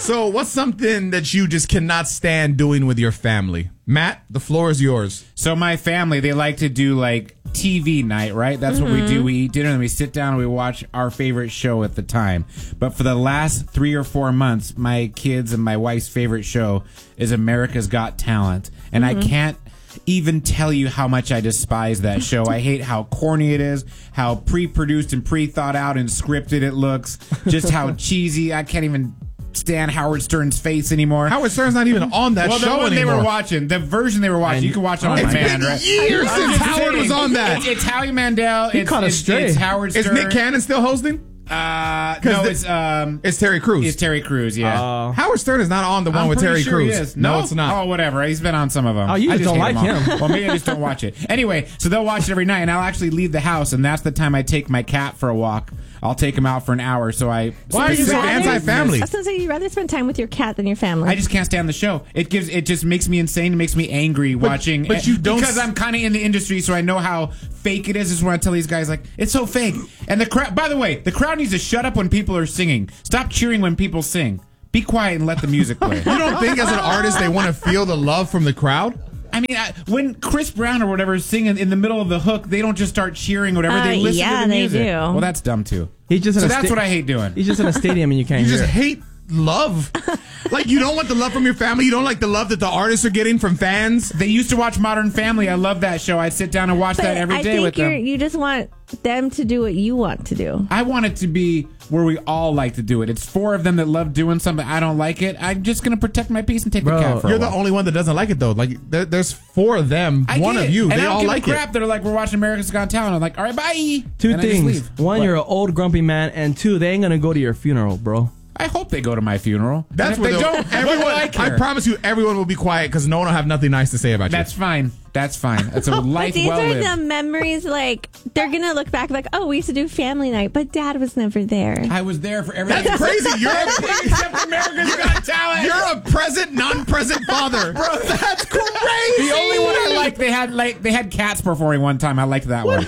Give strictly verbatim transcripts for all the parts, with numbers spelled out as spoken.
So what's something that you just cannot stand doing with your family? Matt, the floor is yours. So my family, they like to do like T V night, right? That's mm-hmm. what we do. We eat dinner and we sit down and we watch our favorite show at the time. But for the last three or four months, my kids and my wife's favorite show is America's Got Talent. And mm-hmm. I can't even tell you how much I despise that show. I hate how corny it is, how pre-produced and pre-thought out and scripted it looks, just how cheesy. I can't even stand Howard Stern's face anymore. Howard Stern's not even on that well, show the one anymore. they were watching, the version they were watching, you can watch it on it's demand, been right? years I'm since just Howard saying, was on that. It's, it's Howie Mandel. He it's, caught us it's, straight. it's Howard Stern. Is Nick Cannon still hosting? Uh, no, the, it's um, it's Terry Crews. It's Terry Crews, yeah. Uh, Howard Stern is not on the one I'm with Terry sure Crews. He is. No, no, it's not. Oh, whatever. He's been on some of them. Oh, you I just don't like him. him. Well, maybe I just don't watch it. Anyway, so they'll watch it every night, and I'll actually leave the house, and that's the time I take my cat for a walk. I'll take him out for an hour. So I. Why are you so anti-family? I was gonna say you'd rather spend time with your cat than your family. I just can't stand the show. It gives. It just makes me insane. It makes me angry but, watching. But you don't because I'm kind of in the industry, so I know how fake it is. Is when I tell these guys like it's so fake. And the crowd. By the way, the crowd needs to shut up when people are singing. Stop cheering when people sing. Be quiet and let the music play. You don't think as an artist they want to feel the love from the crowd? I mean, I, when Chris Brown or whatever is singing in the middle of the hook, they don't just start cheering or whatever. Uh, they listen yeah, to the music. they do. Well, that's dumb too. He's just so in a that's sta- what I hate doing. He's just in a stadium and you can't You hear just it. hate love. Like, you don't want the love from your family. You don't like the love that the artists are getting from fans. They used to watch Modern Family. I love that show. I'd sit down and watch but that every I day think with you're, them. You just want them to do what you want to do. I want it to be where we all like to do it. It's four of them that love doing something. I don't like it. I'm just going to protect my peace and take Bro, the cat for You're a the while. only one that doesn't like it, though. Like, there, there's four of them. I One get of it. you. And They I don't all give like a crap. it. They're like, we're watching America's Got Talent. I'm like, all right, bye. Two And I just things. leave. One, What? you're an old grumpy man, and two, they ain't gonna go to your funeral, bro. I hope they go to my funeral. That's and if what they they'll- don't. Everyone, what will I, I, care? promise you, everyone will be quiet because no one will have nothing nice to say about you. That's fine. That's fine. That's a But life these well are lived. the memories. Like they're gonna look back like, oh, we used to do family night, but Dad was never there. I was there for everything. That's crazy. You're a, Except America's Got Talent. you're a present, non-present father. Bro, that's crazy. The only one I liked, they had like they had cats performing one time. I liked that one.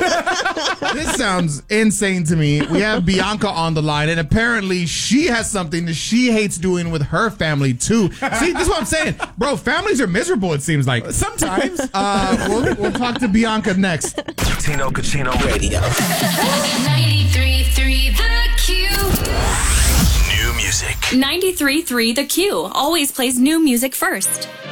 This sounds insane to me. We have Bianca on the line, and apparently she has something that she hates doing with her family, too. See, this is what I'm saying. Bro, families are miserable, it seems like. Sometimes. Uh, we'll, we'll talk to Bianca next. Tino Cucino Radio. ninety-three point three The Q. New music. ninety-three point three The Q always plays new music first.